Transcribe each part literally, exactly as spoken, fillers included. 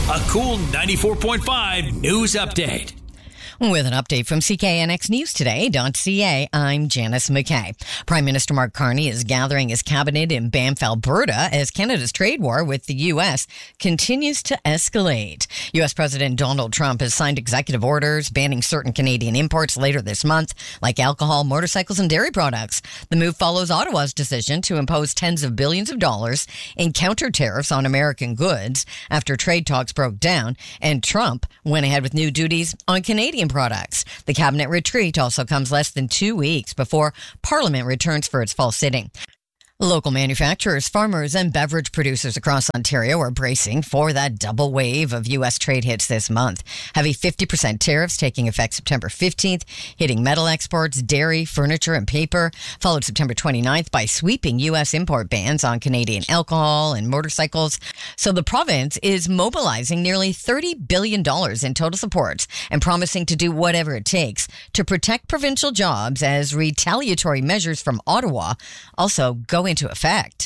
A cool ninety-four point five news update. With an update from C K N X News Today dot C A, I'm Janice McKay. Prime Minister Mark Carney is gathering his cabinet in Banff, Alberta, as Canada's trade war with the U S continues to escalate. U S President Donald Trump has signed executive orders banning certain Canadian imports later this month, like alcohol, motorcycles, and dairy products. The move follows Ottawa's decision to impose tens of billions of dollars in counter tariffs on American goods after trade talks broke down, and Trump went ahead with new duties on Canadian products. The cabinet retreat also comes less than two weeks before Parliament returns for its fall sitting. Local manufacturers, farmers, and beverage producers across Ontario are bracing for that double wave of U S trade hits this month. Heavy fifty percent tariffs taking effect September fifteenth, hitting metal exports, dairy, furniture, and paper, followed September twenty-ninth by sweeping U S import bans on Canadian alcohol and motorcycles. So the province is mobilizing nearly thirty billion dollars in total supports and promising to do whatever it takes to protect provincial jobs as retaliatory measures from Ottawa also go into effect.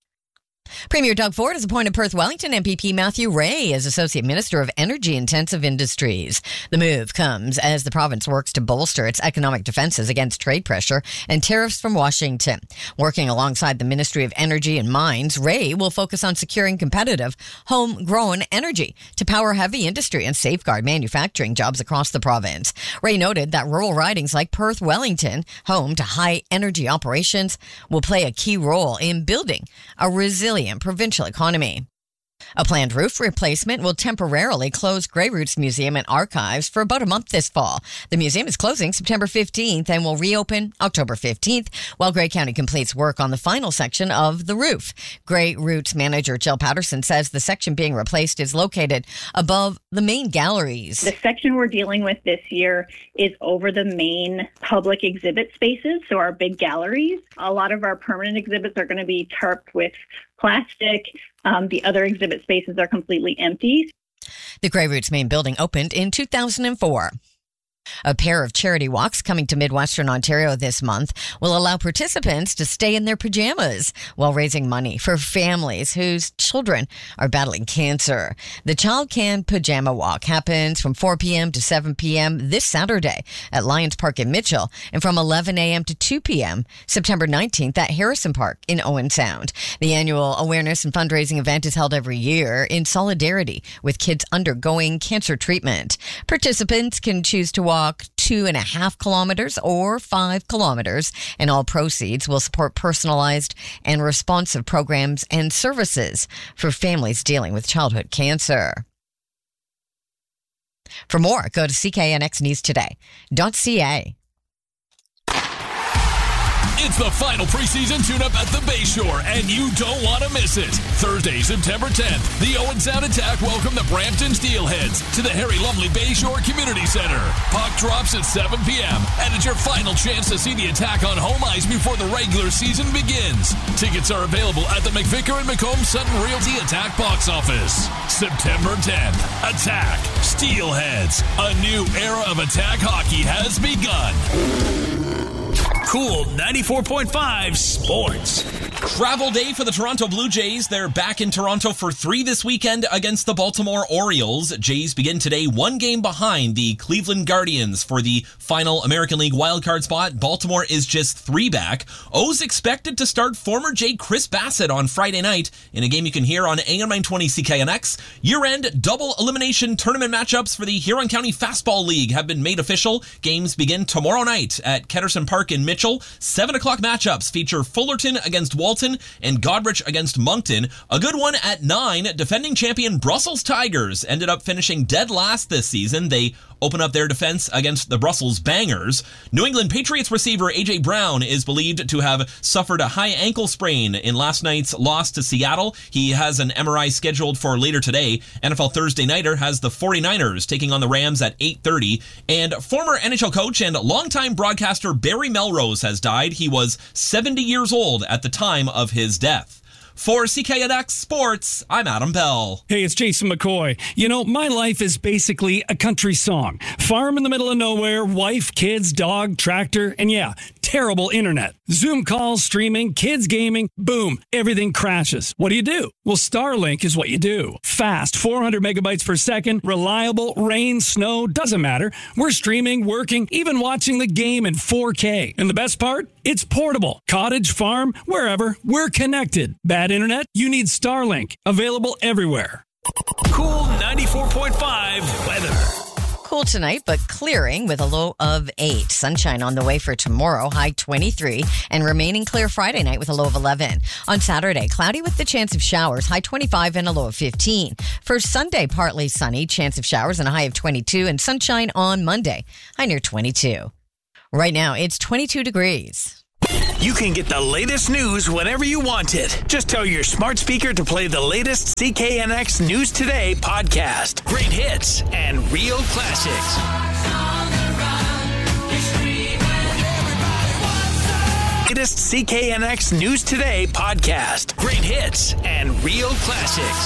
Premier Doug Ford has appointed Perth Wellington M P P Matthew Ray as Associate Minister of Energy-Intensive Industries. The move comes as the province works to bolster its economic defenses against trade pressure and tariffs from Washington. Working alongside the Ministry of Energy and Mines, Ray will focus on securing competitive, homegrown energy to power heavy industry and safeguard manufacturing jobs across the province. Ray noted that rural ridings like Perth Wellington, home to high energy operations, will play a key role in building a resilient provincial economy. A planned roof replacement will temporarily close Grey Roots Museum and Archives for about a month this fall. The museum is closing September fifteenth and will reopen October fifteenth, while Grey County completes work on the final section of the roof. Grey Roots manager Jill Patterson says the section being replaced is located above the main galleries. The section we're dealing with this year is over the main public exhibit spaces, so our big galleries. A lot of our permanent exhibits are going to be tarped with plastic. Um, the other exhibit spaces are completely empty. The Grey Roots main building opened in two thousand four. A pair of charity walks coming to Midwestern Ontario this month will allow participants to stay in their pajamas while raising money for families whose children are battling cancer. The Child Can Pajama Walk happens from four p.m. to seven p.m. this Saturday at Lions Park in Mitchell, and from eleven a.m. to two p.m. September nineteenth at Harrison Park in Owen Sound. The annual awareness and fundraising event is held every year in solidarity with kids undergoing cancer treatment. Participants can choose to walk two and a half kilometers or five kilometers, and all proceeds will support personalized and responsive programs and services for families dealing with childhood cancer. For more, go to C K N X News Today dot C A. It's the final preseason tune-up at the Bayshore, and you don't want to miss it. Thursday, September tenth, the Owen Sound Attack welcome the Brampton Steelheads to the Harry Lumley Bayshore Community Center. Puck drops at seven p.m., and it's your final chance to see the Attack on home ice before the regular season begins. Tickets are available at the McVicker and Macomb Sutton Realty Attack box office. September tenth, Attack Steelheads. A new era of Attack hockey has begun. Cool ninety-four point five Sports. Travel day for the Toronto Blue Jays. They're back in Toronto for three this weekend against the Baltimore Orioles. Jays begin today one game behind the Cleveland Guardians for the final American League wildcard spot. Baltimore is just three back. O's expected to start former Jay Chris Bassett on Friday night in a game you can hear on A M nine twenty C K N X. Year-end double elimination tournament matchups for the Huron County Fastball League have been made official. Games begin tomorrow night at Ketterson Park in Mitchell. seven o'clock matchups feature Fullerton against Walton and Godrich against Moncton. A good one at nine. Defending champion Brussels Tigers ended up finishing dead last this season. They open up their defense against the Brussels Bangers. New England Patriots receiver A J Brown is believed to have suffered a high ankle sprain in last night's loss to Seattle. He has an M R I scheduled for later today. N F L Thursday Nighter has the 49ers taking on the Rams at eight thirty. And former N H L coach and longtime broadcaster Barry Melrose has died. He was seventy years old at the time of his death. For C K N X Sports, I'm Adam Bell. Hey, it's Jason McCoy. You know, my life is basically a country song. Farm in the middle of nowhere, wife, kids, dog, tractor, and yeah, terrible internet. Zoom calls, streaming, kids gaming, boom, everything crashes. What do you do? Well, Starlink is what you do. Fast, four hundred megabytes per second, reliable, rain, snow, doesn't matter. We're streaming, working, even watching the game in four K. And the best part? It's portable. Cottage, farm, wherever, we're connected. Bad internet? You need Starlink. Available everywhere. Cool ninety-four point five weather. Cool tonight, but clearing with a low of eight. Sunshine on the way for tomorrow, high twenty-three, and remaining clear Friday night with a low of eleven. On Saturday, cloudy with the chance of showers, high twenty-five and a low of fifteen. For Sunday, partly sunny, chance of showers and a high of twenty-two, and sunshine on Monday, high near twenty-two. Right now, it's twenty-two degrees. You can get the latest news whenever you want it. Just tell your smart speaker to play the latest C K N X News Today podcast. Great hits and real classics. Latest C K N X News Today podcast. Great hits and real classics.